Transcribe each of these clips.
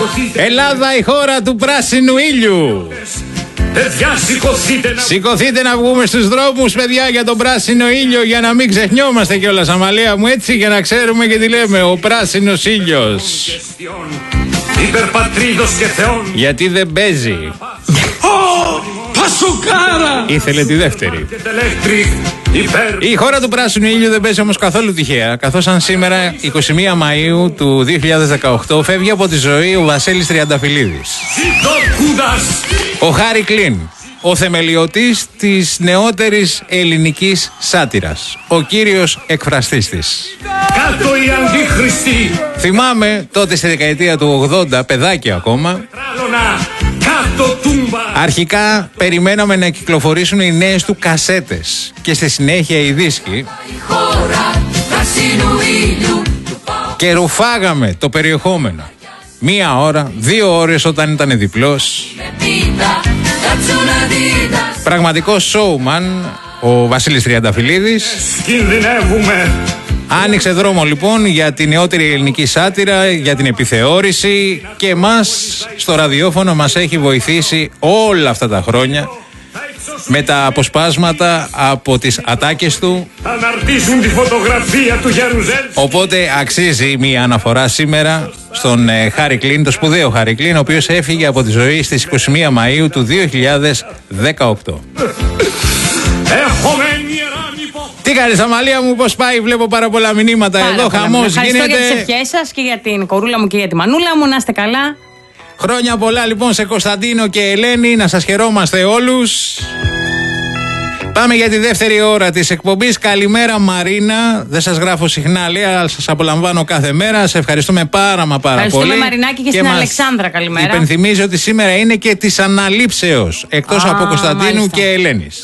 Ελλάδα, η χώρα του πράσινου ήλιου. Σηκωθείτε να βγούμε στους δρόμους, παιδιά, για τον πράσινο ήλιο, για να μην ξεχνιόμαστε κιόλας, Αμαλία μου, έτσι, για να ξέρουμε και τι λέμε. Ο πράσινος ήλιος. Γιατί δεν παίζει. Πασοκάρα! Ήθελε τη δεύτερη. Η χώρα του πράσινου ήλιου δεν παίζει όμως καθόλου τυχαία, καθώς αν σήμερα 21 Μαΐου του 2018 φεύγει από τη ζωή ο Βασίλης Τριανταφυλλίδης. Ο Χάρι Κλίν, ο θεμελιωτής της νεότερης ελληνικής σάτυρας, ο κύριος εκφραστής της. Κάτω οι αντίχριστοι! Θυμάμαι τότε στη δεκαετία του 80, παιδάκια ακόμα, αρχικά περιμέναμε να κυκλοφορήσουν οι νέες του κασέτες και στη συνέχεια οι δίσκοι και ρουφάγαμε το περιεχόμενο. 1 ώρα, 2 ώρες όταν ήταν διπλός. Πραγματικός showman ο Βασίλης Τριανταφυλλίδης. Κινδυνεύουμε! Άνοιξε δρόμο λοιπόν για την νεότερη ελληνική σάτυρα, για την επιθεώρηση, και εμάς στο ραδιόφωνο μας έχει βοηθήσει όλα αυτά τα χρόνια με τα αποσπάσματα από τις ατάκες του. Αναρτήσουν τη φωτογραφία του Γιαρουζέλ. Οπότε αξίζει μια αναφορά σήμερα στον Χάρι Κλίν, το σπουδαίο Χάρι Κλίν, ο οποίος έφυγε από τη ζωή στις 21 Μαΐου του 2018. Τι κάνεις, Αμαλία μου, πώς πάει? Βλέπω πάρα πολλά μηνύματα εδώ, χαμός γίνεται. Ευχαριστώ για τις ευχές σας και για την κορούλα μου και για τη μανούλα μου, να είστε καλά. Χρόνια πολλά λοιπόν σε Κωνσταντίνο και Ελένη, να σας χαιρόμαστε όλους. Πάμε για τη δεύτερη ώρα της εκπομπής. Καλημέρα Μαρίνα, δεν σας γράφω συχνά λέει, αλλά σας απολαμβάνω κάθε μέρα. Σε ευχαριστούμε πάρα πολύ. Ευχαριστούμε Μαρινάκη και στην Αλεξάνδρα, καλημέρα. Υπενθυμίζω ότι σήμερα είναι και της αναλήψεως, εκτός από Κωνσταντίνου μάλιστα. Και Ελένης.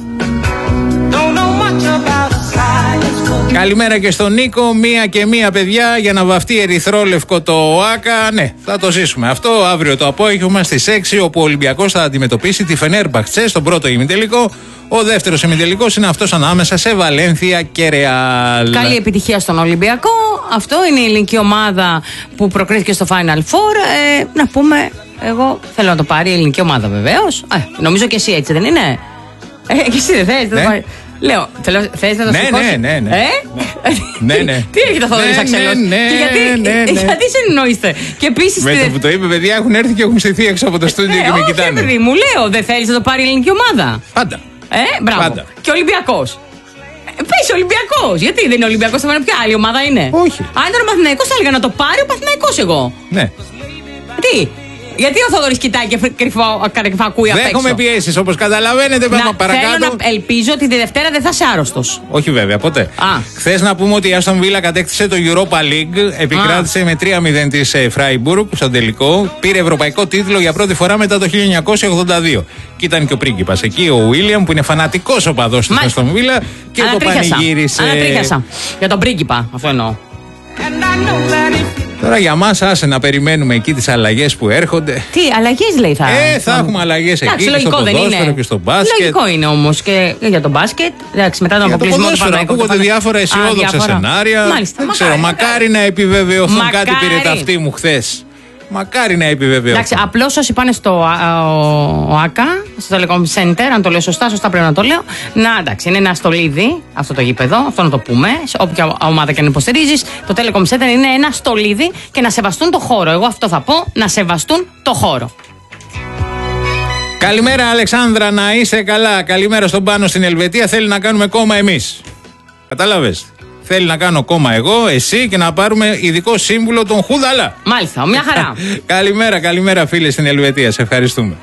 Καλημέρα και στον Νίκο. 1 παιδιά για να βαφτεί ερυθρόλευκο το ΟΑΚΑ. Ναι, θα το ζήσουμε αυτό αύριο το απόγευμα στις 6, όπου ο Ολυμπιακός θα αντιμετωπίσει τη Φενέρμπαχτσε στον πρώτο ημιτελικό. Ο δεύτερος ημιτελικός είναι αυτός ανάμεσα σε Βαλένθια και Ρεάλ. Καλή επιτυχία στον Ολυμπιακό. Αυτό είναι η ελληνική ομάδα που προκρίθηκε στο Final Four. Να πούμε, εγώ θέλω να το πάρει η ελληνική ομάδα βεβαίως. Νομίζω και εσύ έτσι δεν είναι? Και εσύ δεν θες? Ναι. Λέω, θες να το σηκώσεις? Ναι. Τι έρχεται ο Θοδωρής Αξελός? Γιατί συνεννοείστε? Και επίσης. Με το που το είπε, παιδιά, έχουν έρθει και έχουν στηθεί έξω από το στούντιο και με κοιτάνε. Όχι, παιδί μου, λέω, δεν θέλεις να το πάρει η ελληνική ομάδα? Πάντα. Μπράβο. Πάντα. Και ο Ολυμπιακός. Πες Ολυμπιακός. Γιατί δεν είναι Ολυμπιακός, θα πάνε ποια άλλη ομάδα είναι? Όχι. Αν ήταν ο Παναθηναϊκός, θα έλεγα να το πάρει ο Παναθηναϊκός εγώ. Ναι. Τι? Γιατί ο Θοδωρής κοιτάει και κρυφά ακούει απ' έξω? Δέχομαι πιέσεις, όπως καταλαβαίνετε. Παρακάτω. Θέλω να ελπίζω ότι τη Δευτέρα δεν θα είσαι άρρωστος. Όχι βέβαια, ποτέ. Χθες να πούμε ότι η Άστον Βίλα κατέκτησε το Europa League. Επικράτησε με 3-0 της Φράιμπουργκ στον τελικό. Πήρε ευρωπαϊκό τίτλο για πρώτη φορά μετά το 1982. Και ήταν και ο πρίγκιπας εκεί, ο Βίλιαμ, που είναι φανατικός οπαδός της Άστον Βίλα. Και το πανηγύρισε. Ανατρίχιασα. Για τον πρίγκιπα, αυτό εννοώ. Τώρα για μας άσε να περιμένουμε εκεί τις αλλαγές που έρχονται. Τι αλλαγές λέει θα έχουμε αλλαγές εκεί και στο ποδόσφαιρο και στο μπάσκετ. Λογικό είναι όμως και για το μπάσκετ. Εντάξει, μετά τον αποκλεισμό του Παναθηναϊκού. Ακούγονται διάφορα αισιόδοξα σενάρια. Μάλιστα, δεν ξέρω, μακάρι να επιβεβαιωθούν. Κάτι πήρε ταυτή μου χθες. Μακάρι να επιβεβαιωθούν. Εντάξει, απλώς όσοι πάνε στο ΟΑΚΑ, στο Telecom Center, αν το λέω σωστά πρέπει να το λέω. Εντάξει, είναι ένα στολίδι αυτό το γήπεδο, αυτό να το πούμε. Σε όποια ομάδα και αν υποστηρίζεις, το Telecom Center είναι ένα στολίδι και να σεβαστούν το χώρο. Εγώ αυτό θα πω, να σεβαστούν το χώρο. Καλημέρα Αλεξάνδρα, να είσαι καλά. Καλημέρα στον Πάνο στην Ελβετία. Θέλει να κάνουμε κόμμα εμείς. Κατάλαβες? Θέλει να κάνω κόμμα εγώ, εσύ και να πάρουμε ειδικό σύμβουλο τον Χουδαλά. Μάλιστα, μια χαρά. Καλημέρα φίλε στην Ελβετία, σε ευχαριστούμε.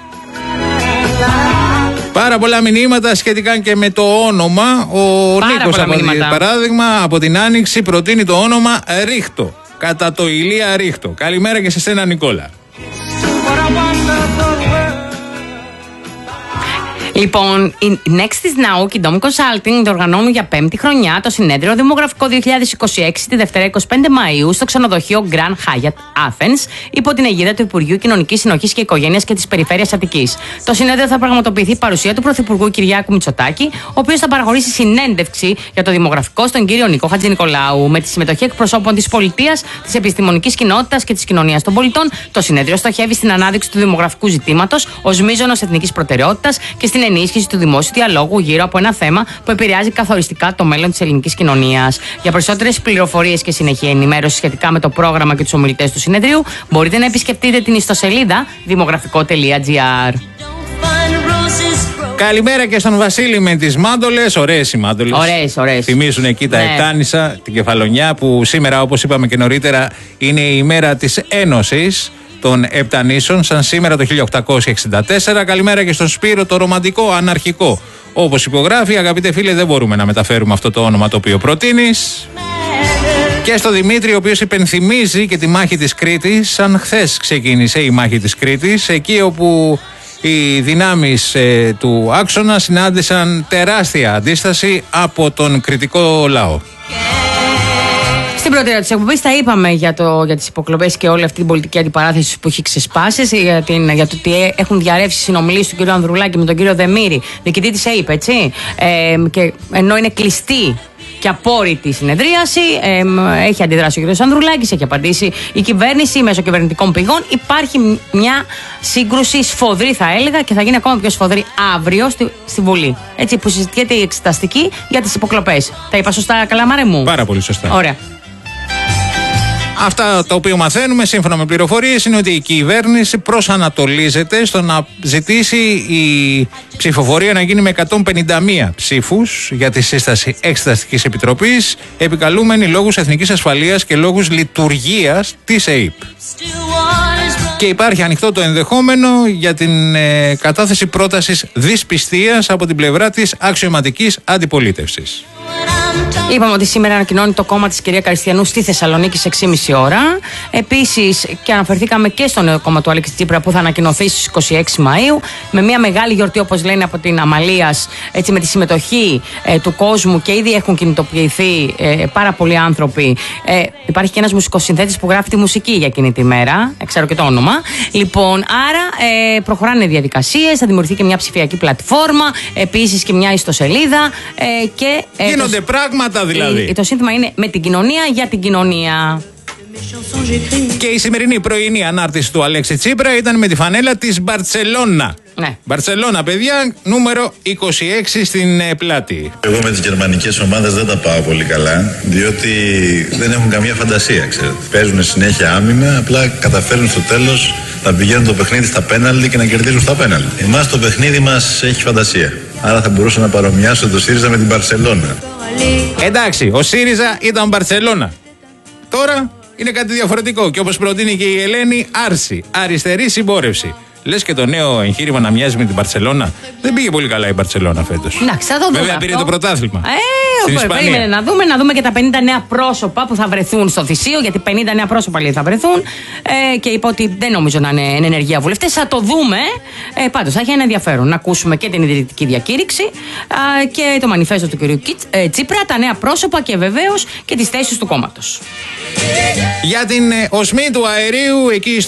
Πάρα πολλά μηνύματα σχετικά και με το όνομα. Ο Νίκος, παράδειγμα, από την Άνοιξη προτείνει το όνομα Ρίχτο. Κατά το Ηλία Ρίχτο. Καλημέρα και σε σένα Νικόλα. Λοιπόν, η Next is Now και η Dom Consulting διοργανώνουν για 5η χρονιά το συνέδριο Δημογραφικό 2026 τη Δευτέρα 25 Μαΐου στο ξενοδοχείο Grand Hyatt Athens υπό την αιγίδα του Υπουργείου Κοινωνικής Συνοχής και Οικογένειας και της Περιφέρειας Αττικής. Το συνέδριο θα πραγματοποιηθεί παρουσία του Πρωθυπουργού Κυριάκου Μητσοτάκη, ο οποίος θα παραχωρήσει συνέντευξη για το δημογραφικό στον κύριο Νικό Χατζηνικολάου. Με τη συμμετοχή εκπροσώπων της πολιτείας, της επιστημονικής κοινότητας και της κοινωνίας των πολιτών, το συνέδριο στοχεύει στην ανάδειξη του δημογραφικού ζητήματος ως μείζωνος εθνικής προτεραιότητας και στην ενίσχυση του δημόσιου διαλόγου γύρω από ένα θέμα που επηρεάζει καθοριστικά το μέλλον της ελληνικής κοινωνίας. Για περισσότερες πληροφορίες και συνεχή ενημέρωση σχετικά με το πρόγραμμα και τους ομιλητές του συνεδρίου, μπορείτε να επισκεφτείτε την ιστοσελίδα δημογραφικό.gr. Καλημέρα και στον Βασίλη με τις μάντολες. Ωραίες οι μάντολες. Ωραίες. Θυμίζουν εκεί τα Επτάνησα, την Κεφαλονιά, που σήμερα, όπως είπαμε και νωρίτερα, είναι η μέρα της Ένωσης των Επτανήσεων, σαν σήμερα το 1864. Καλημέρα και στον Σπύρο, το ρομαντικό αναρχικό. Όπως υπογράφει, αγαπητέ φίλε, δεν μπορούμε να μεταφέρουμε αυτό το όνομα το οποίο προτείνεις. Και στο Δημήτρη, ο οποίος υπενθυμίζει και τη μάχη της Κρήτης, σαν χθες ξεκίνησε η μάχη της Κρήτης, εκεί όπου οι δυνάμεις του άξονα συνάντησαν τεράστια αντίσταση από τον κρητικό λαό. Στην πρώτη ερώτηση της εκπομπής τα είπαμε για τις υποκλοπές και όλη αυτή την πολιτική αντιπαράθεση που έχει ξεσπάσει, για το ότι έχουν διαρρεύσει συνομιλίες του κ. Ανδρουλάκη με τον κύριο Δεμήρη, διοικητή της ΑΕΠ, έτσι. Και ενώ είναι κλειστή και απόρριτη συνεδρίαση, έχει αντιδράσει ο κ. Ανδρουλάκης, έχει απαντήσει η κυβέρνηση μέσω κυβερνητικών πηγών. Υπάρχει μια σύγκρουση σφοδρή, θα έλεγα, και θα γίνει ακόμα πιο σφοδρή αύριο στη Βουλή. Έτσι, που συζητιέται η εξεταστική για τις υποκλοπές. Τα είπα σωστά, Καλαμάρε μου? Πάρα πολύ σωστά. Ωραία. Αυτά τα οποία μαθαίνουμε σύμφωνα με πληροφορίες είναι ότι η κυβέρνηση προσανατολίζεται στο να ζητήσει η ψηφοφορία να γίνει με 151 ψήφους για τη σύσταση Εξεταστικής Επιτροπής, επικαλούμενη λόγους εθνικής ασφαλείας και λόγους λειτουργίας της ΑΕΠ. Και υπάρχει ανοιχτό το ενδεχόμενο για την κατάθεση πρότασης δυσπιστίας από την πλευρά της αξιωματικής αντιπολίτευσης. Είπαμε ότι σήμερα ανακοινώνει το κόμμα της κυρία Καριστιανού στη Θεσσαλονίκη σε 6,5 ώρα. Επίσης, και αναφερθήκαμε και στο νέο κόμμα του Αλέξη Τσίπρα που θα ανακοινωθεί στις 26 Μαΐου, με μια μεγάλη γιορτή, όπως λένε, από την Αμαλίας, έτσι, με τη συμμετοχή του κόσμου, και ήδη έχουν κινητοποιηθεί πάρα πολλοί άνθρωποι. Υπάρχει και ένας μουσικοσυνθέτης που γράφει τη μουσική για εκείνη τη μέρα, ξέρω και το όνομα. Λοιπόν, άρα προχωράνε διαδικασίες, θα δημιουργηθεί και μια ψηφιακή πλατφόρμα, επίσης και μια ιστοσελίδα. Γίνονται πράγματα δηλαδή. Το σύνθημα είναι με την κοινωνία για την κοινωνία. Και η σημερινή πρωινή ανάρτηση του Αλέξη Τσίπρα ήταν με τη φανέλα της Μπαρτσελώνα. Ναι. Μπαρτσελώνα, παιδιά, νούμερο 26 στην πλάτη. Εγώ με τις γερμανικές ομάδες δεν τα πάω πολύ καλά, διότι δεν έχουν καμία φαντασία, ξέρετε. Παίζουν συνέχεια άμυνα, απλά καταφέρουν στο τέλος να πηγαίνουν το παιχνίδι στα πέναλτι και να κερδίζουν στα πέναλτι. Εμάς το παιχνίδι μας έχει φαντασία. Άρα θα μπορούσα να παρομοιάσω το ΣΥΡΙΖΑ με την Μπαρτσελώνα. Εντάξει, ο ΣΥΡΙΖΑ ήταν Μπαρτσελώνα. Τώρα είναι κάτι διαφορετικό και όπως προτείνει και η Ελένη, άρση, αριστερή συμπόρευση. Λες και το νέο εγχείρημα να μοιάζει με την Μπαρτσελώνα. Δεν πήγε πολύ καλά η Μπαρτσελώνα φέτος. Εντάξει, θα το δούμε. Βέβαια πήρε το πρωτάθλημα. Περίμενε να δούμε και τα 50 νέα πρόσωπα που θα βρεθούν στο Θησίο, γιατί 50 νέα πρόσωπα λέει θα βρεθούν. Και είπα ότι δεν νομίζω να είναι ενεργεία βουλευτές. Θα το δούμε. Πάντως θα έχει ένα ενδιαφέρον να ακούσουμε και την ιδρυτική διακήρυξη και το μανιφέστο του κ. Τσίπρα, τα νέα πρόσωπα και βεβαίως και τις θέσεις του κόμματος. Για την οσμή του αερίου εκεί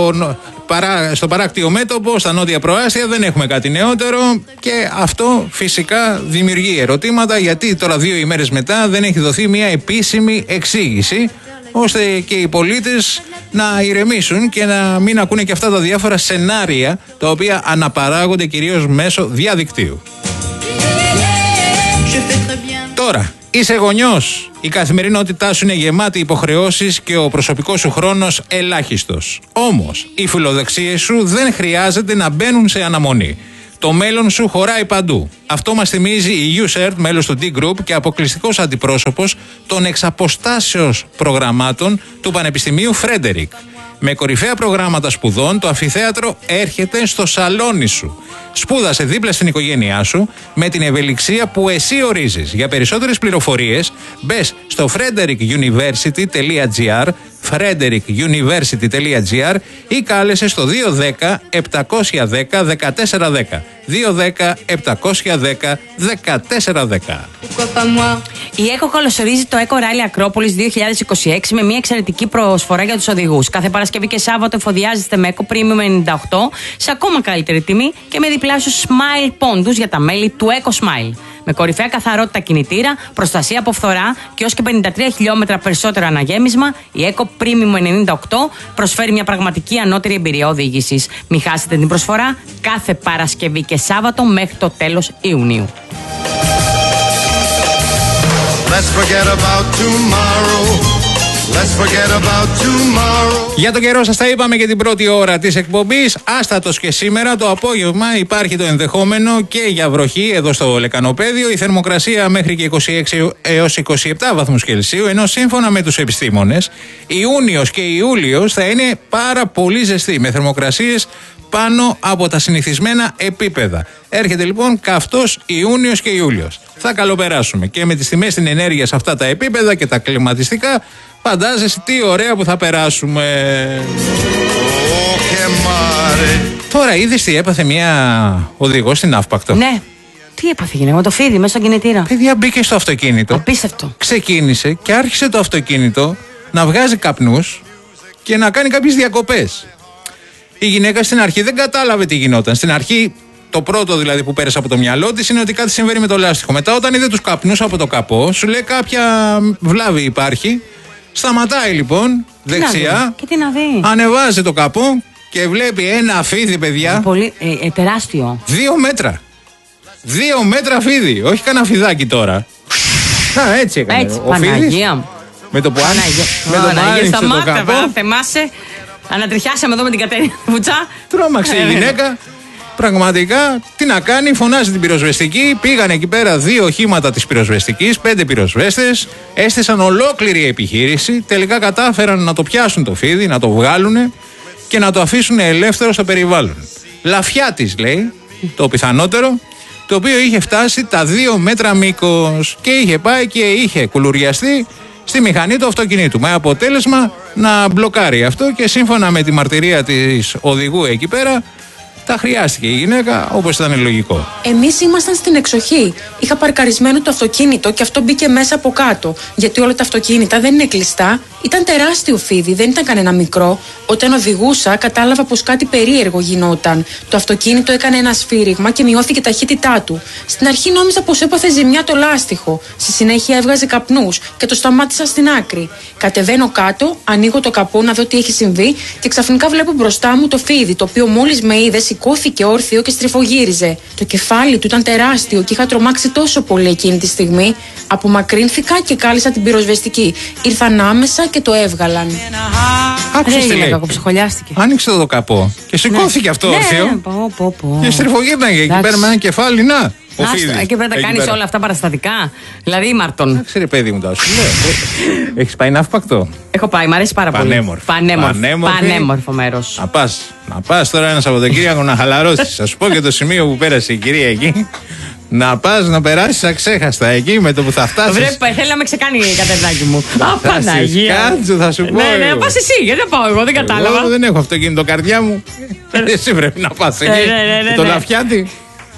στο παράκτιο μέτωπο, στα νότια προάστια, δεν έχουμε κάτι νεότερο και αυτό φυσικά δημιουργεί ερωτήματα, γιατί τώρα 2 ημέρες μετά δεν έχει δοθεί μια επίσημη εξήγηση ώστε και οι πολίτες να ηρεμήσουν και να μην ακούνε και αυτά τα διάφορα σενάρια τα οποία αναπαράγονται κυρίως μέσω διαδικτύου. Τώρα, είσαι γονιός, η καθημερινότητά σου είναι γεμάτη υποχρεώσεις και ο προσωπικός σου χρόνος ελάχιστος. Όμως, οι φιλοδοξίες σου δεν χρειάζεται να μπαίνουν σε αναμονή. Το μέλλον σου χωράει παντού. Αυτό μας θυμίζει η USERT, μέλος του D-Group και αποκλειστικός αντιπρόσωπος των εξαποστάσεως προγραμμάτων του Πανεπιστημίου Φρέντερικ. Με κορυφαία προγράμματα σπουδών, το αμφιθέατρο έρχεται στο σαλόνι σου. Σπούδασε δίπλα στην οικογένειά σου με την ευελιξία που εσύ ορίζεις. Για περισσότερες πληροφορίες μπες στο frederickuniversity.gr frederickuniversity.gr ή κάλεσε στο 210-710-1410. 210-710-1410. Η ΕΚΟ καλωσορίζει το Eco Rally Ακρόπολης 2026 με μια εξαιρετική προσφορά για τους οδηγούς. Κάθε Παρασκευή και Σάββατο εφοδιάζεστε με Eco Premium 98 σε ακόμα καλύτερη τιμή και με διπλάσιους Smile πόντους για τα μέλη του Eco Smile. Με κορυφαία καθαρότητα κινητήρα, προστασία από φθορά και έως και 53 χιλιόμετρα περισσότερο αναγέμισμα, η Eco Premium 98 προσφέρει μια πραγματική ανώτερη εμπειρία οδήγησης. Μην χάσετε την προσφορά κάθε Παρασκευή και Σάββατο μέχρι το τέλος Ιουνίου. Let's forget about tomorrow. Let's forget about tomorrow. Για τον καιρό σας τα είπαμε και την πρώτη ώρα της εκπομπής. Άστατος και σήμερα το απόγευμα υπάρχει το ενδεχόμενο και για βροχή εδώ στο Λεκανοπέδιο. Η θερμοκρασία μέχρι και 26 έως 27 βαθμούς Κελσίου, ενώ σύμφωνα με τους επιστήμονες Ιούνιος και Ιούλιος θα είναι πάρα πολύ ζεστή με θερμοκρασίες πάνω από τα συνηθισμένα επίπεδα. Έρχεται λοιπόν καυτός Ιούνιος και Ιούλιος. Θα καλοπεράσουμε και με τις τιμές στην ενέργεια σε αυτά τα επίπεδα και τα κλιματιστικά. Φαντάζεσαι τι ωραία που θα περάσουμε. Τώρα είδες τι έπαθε μια οδηγός στην Αύπακτο? Ναι. Τι έπαθε γυναίκα με το φίδι μέσα στον κινητήρα? Παιδιά, μπήκε στο αυτοκίνητο. Απίστευτο. Ξεκίνησε και άρχισε το αυτοκίνητο να βγάζει καπνούς και να κάνει κάποιες διακοπές. Η γυναίκα στην αρχή δεν κατάλαβε τι γινόταν. Στην αρχή, το πρώτο δηλαδή που πέρασε από το μυαλό της είναι ότι κάτι συμβαίνει με το λάστιχο. Μετά, όταν είδε τους καπνούς από το καπό, σου λέει κάποια βλάβη υπάρχει. Σταματάει λοιπόν δεξιά. Και τι να δει. Ανεβάζει το καπό και βλέπει ένα φίδι, παιδιά. Πολύ τεράστιο. 2 μέτρα. 2 μέτρα φίδι. Όχι κανένα φιδάκι τώρα. Έτσι έκανε. Έτσι, ο Παναγία μου. Με το που άνοιξε το καπό. Θεμάσαι. Ανατριχιάσαμε εδώ με την Κατερίνα Βουτσά. Τρόμαξε η γυναίκα. Πραγματικά, τι να κάνει, φωνάζει την πυροσβεστική. Πήγαν εκεί πέρα 2 οχήματα της πυροσβεστικής, 5 πυροσβέστες. Έστησαν ολόκληρη επιχείρηση. Τελικά κατάφεραν να το πιάσουν το φίδι, να το βγάλουν και να το αφήσουν ελεύθερο στο περιβάλλον. Λαφιά της, λέει, το πιθανότερο, το οποίο είχε φτάσει τα 2 μέτρα μήκος και είχε πάει και είχε κουλουριαστεί στη μηχανή του αυτοκινήτου. Με αποτέλεσμα να μπλοκάρει αυτό και σύμφωνα με τη μαρτυρία της οδηγού εκεί πέρα, τα χρειάστηκε η γυναίκα, όπως ήταν λογικό. Εμείς ήμασταν στην εξοχή. Είχα παρκαρισμένο το αυτοκίνητο και αυτό μπήκε μέσα από κάτω. Γιατί όλα τα αυτοκίνητα δεν είναι κλειστά. Ήταν τεράστιο φίδι, δεν ήταν κανένα μικρό. Όταν οδηγούσα, κατάλαβα πως κάτι περίεργο γινόταν. Το αυτοκίνητο έκανε ένα σφύριγμα και μειώθηκε η ταχύτητά του. Στην αρχή νόμιζα πως έπαθε ζημιά το λάστιχο. Στη συνέχεια έβγαζε καπνούς και το σταμάτησα στην άκρη. Κατεβαίνω κάτω, ανοίγω το καπό να δω τι έχει συμβεί και ξαφνικά βλέπω μπροστά μου το φίδι, το οποίο μόλις με είδε σηκώθηκε όρθιο και στριφογύριζε. Το κεφάλι του ήταν τεράστιο και είχα τρομάξει τόσο πολύ εκείνη τη στιγμή. Απομακρύνθηκα και κάλεσα την πυροσβεστική. Ήρθαν άμεσα και το έβγαλαν. Άκουσες τι λέει. Άνοιξε το καπό και σηκώθηκε αυτό όρθιο. Και στριφογύρναγε εκεί πέρα με ένα κεφάλι. Να, ο φίδης. Και πρέπει να κάνεις όλα αυτά παραστατικά. Δηλαδή ήμαρτον. Ξέρε, παιδί μου, τα σου λέω. Έχεις πάει Αύπακτο? Έχω πάει, μ' αρέσει πάρα πολύ. Πανέμορφο μέρος. Να πας τώρα ένα Σαββατοκύριακο να χαλαρώσεις. Θα σου πω και το σημείο που πέρασε η κυρία εκεί. Να πας να περάσεις αξέχαστα εκεί με το που θα φτάσεις. Βρε, θέλει να με ξεκάνει η Κατερινάκη μου. Παναγία. Κάτσε, θα σου πω. Ναι, πας εσύ, γιατί δεν πάω εγώ, δεν κατάλαβα. Εγώ δεν έχω αυτοκίνητο, καρδιά μου. Εσύ πρέπει να πας εκεί. Το Λαφιάτι.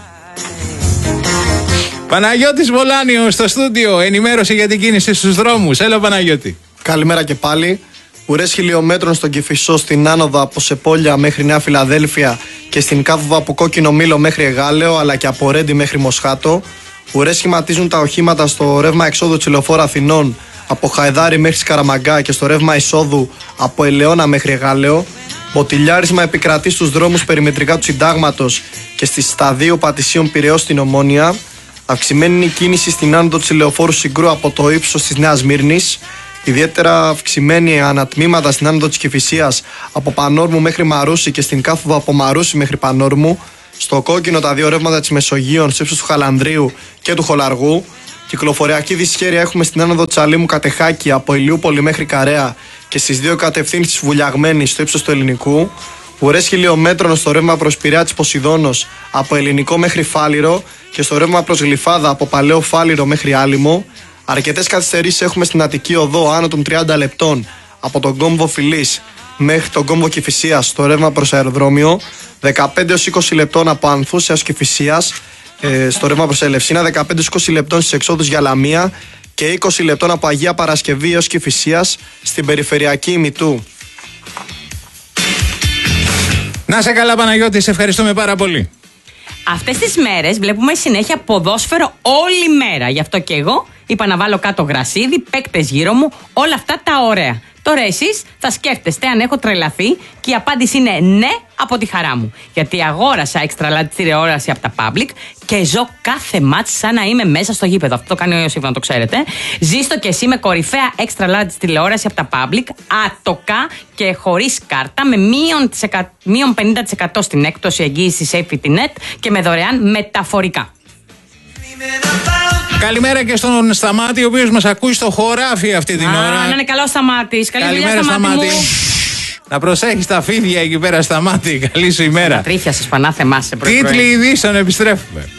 Παναγιώτης Βολάνιος στο στούντιο. Ενημέρωση για την κίνηση στους δρόμους. Έλα, Παναγιώτη. Καλημέρα και πάλι. Ουρές χιλιόμετρων στον Κηφισό, στην άνοδο από Σεπόλια μέχρι Νέα Φιλαδέλφια και στην κάθοδο από Κόκκινο Μήλο μέχρι Εγάλεο, αλλά και από Ρέντι μέχρι Μοσχάτο. Ουρές σχηματίζουν τα οχήματα στο ρεύμα εξόδου της Λεωφόρου Αθηνών από Χαϊδάρι μέχρι Σκαραμαγκά και στο ρεύμα εισόδου από Ελαιώνα μέχρι Εγάλεο. Μποτιλιάρισμα επικρατεί στους δρόμους περιμετρικά του Συντάγματος και στις σταδίου Πατησίων Πειραιώς στην Ομόνια. Αυξημένη είναι η κίνηση στην άνοδο της Λεωφόρου Συγκρού από το ύψος της Νέας Μύρνης. Ιδιαίτερα αυξημένη ανατμήματα στην άνοδο της Κηφισίας από Πανόρμου μέχρι Μαρούσι και στην κάθοδο από Μαρούσι μέχρι Πανόρμου. Στο κόκκινο τα 2 ρεύματα της Μεσογείων στο ύψος του Χαλανδρίου και του Χολαργού. Κυκλοφοριακή δυσχέρεια έχουμε στην άνοδο της Αλήμου Κατεχάκη από Ηλιούπολη μέχρι Καρέα και στις 2 κατευθύνσεις Βουλιαγμένη στο ύψος του Ελληνικού. Ουρές χιλιόμετρων στο ρεύμα προς Πειραιά της Ποσειδώνος από Ελληνικό μέχρι Φάληρο και στο ρεύμα προς Γλυφάδα από Παλαιό Φάληρο μέχρι Άλυμο. Αρκετές καθυστερήσεις έχουμε στην Αττική Οδό άνω των 30 λεπτών από τον κόμβο Φιλής μέχρι τον κόμβο Κηφισίας στο ρεύμα προς αεροδρόμιο. 15 έως 20 λεπτών από Ανθούς έως Κηφισίας στο ρεύμα προς Ελευσίνα. 15 έως 20 λεπτών στις εξόδους για Λαμία και 20 λεπτών από Αγία Παρασκευή έως Κηφισίας στην περιφερειακή ημιτού. Να σε καλά, Παναγιώτη, σε ευχαριστούμε πάρα πολύ. Αυτές τις μέρες βλέπουμε συνέχεια ποδόσφαιρο όλη μέρα. Γι' αυτό και εγώ είπα να βάλω κάτω γρασίδι, παίκτες γύρω μου, όλα αυτά τα ωραία. Τώρα εσείς θα σκέφτεστε αν έχω τρελαθεί και η απάντηση είναι ναι από τη χαρά μου. Γιατί αγόρασα extra large τηλεόραση από τα Public και ζω κάθε μάτς σαν να είμαι μέσα στο γήπεδο. Αυτό το κάνει ο Ιωσήφ, να το ξέρετε. Ζήστο και εσύ με κορυφαία extra large τηλεόραση από τα Public, άτοκα και χωρίς κάρτα, με μείον 50% στην έκπτωση εγγύηση Safety Net και με δωρεάν μεταφορικά. Καλημέρα και στον Σταμάτη, ο οποίος μας ακούει στο χωράφι αυτή την ώρα. Να είναι καλό Σταμάτης. Καλημέρα, Σταμάτη. Να προσέχεις τα φίδια εκεί πέρα, Σταμάτη. Καλή σου ημέρα. Τρίφια σας, πανάθεμά σε πρωί. Τίτλοι ειδήσεων, επιστρέφουμε.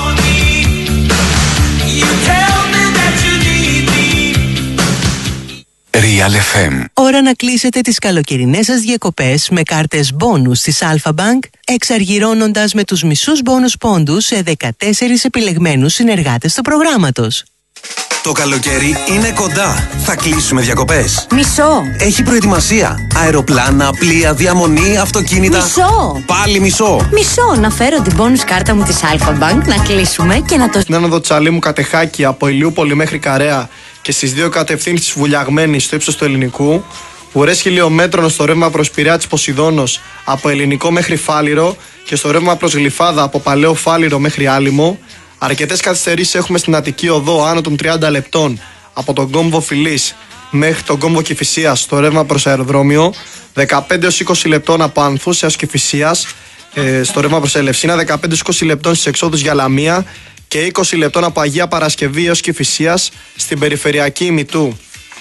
Real FM. Ώρα να κλείσετε τις καλοκαιρινές σας διακοπές με κάρτες μπόνους της Alpha Bank, εξαργυρώνοντας με τους μισούς μπόνους πόντους σε 14 επιλεγμένους συνεργάτες του προγράμματος. Το καλοκαίρι είναι κοντά. Θα κλείσουμε διακοπές. Μισό. Έχει προετοιμασία. Αεροπλάνα, πλοία, διαμονή, αυτοκίνητα. Μισό. Πάλι μισό. Μισό. Να φέρω την bonus κάρτα μου της Alpha Bank, να κλείσουμε και να το... Στην άνοδο Τσαλίμου Κατεχάκη από Ηλιούπολη μέχρι Καρέα και στις δύο κατευθύνσεις Βουλιαγμένης στο ύψος του Ελληνικού. Ουρές χιλιόμετρων στο ρεύμα προς Πειραιά της Ποσειδώνος από Ελληνικό μέχρι Φάληρο και στο ρεύμα προς Γλυφάδα από Παλαιό Φάληρο μέχρι Άλυμο. Αρκετές καθυστερήσεις έχουμε στην Αττική Οδό άνω των 30 λεπτών από τον κόμβο Φιλής μέχρι τον κόμβο Κηφισίας στο ρεύμα προς αεροδρόμιο. 15 έως 20 λεπτών από Ανθούς έως Κηφισίας στο ρεύμα προς Ελευσίνα. 15 έως 20 λεπτών στις εξόδους για Λαμία και 20 λεπτών από Αγία Παρασκευή έως Κηφισίας στην περιφερειακή ημιτού.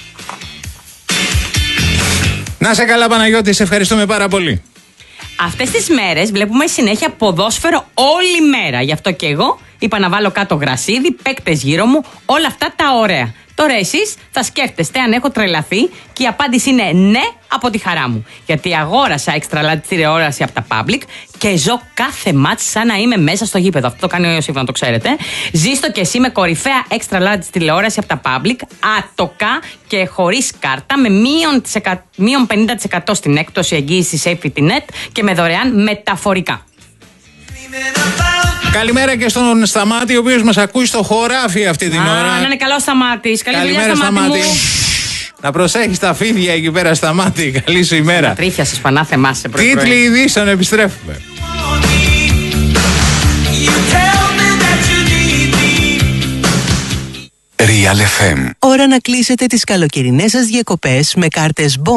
Να σε καλά, Παναγιώτη, σε ευχαριστούμε πάρα πολύ. Αυτές τις μέρες βλέπουμε συνέχεια ποδόσφαιρο όλη μέρα. Γι' αυτό και εγώ είπα να βάλω κάτω γρασίδι, παίκτες γύρω μου, όλα αυτά τα ωραία. Τώρα εσείς θα σκέφτεστε αν έχω τρελαθεί και η απάντηση είναι ναι από τη χαρά μου. Γιατί αγόρασα extra large τηλεόραση από τα Public και ζω κάθε μάτς σαν να είμαι μέσα στο γήπεδο. Αυτό το κάνει ο Ιωσήφ, να το ξέρετε. Ζήστο και εσύ με κορυφαία extra large τηλεόραση από τα Public, άτοκα και χωρίς κάρτα, με μείον 50% στην έκπτωση εγγύηση Safety Net και με δωρεάν μεταφορικά. Καλημέρα και στον Σταμάτη, ο οποίος μας ακούει στο χωράφι αυτή την ώρα. Να είναι καλό Σταμάτης. Καλημέρα, Σταμάτη. Να προσέχεις τα φίδια εκεί πέρα, Σταμάτη. Καλή σου ημέρα. Τρίφια σας, πανάθεμά σε πρωί. Τίτλοι ειδήσεων, επιστρέφουμε. Real FM. Ώρα να κλείσετε τις καλοκαιρινές σας διακοπές με κάρτες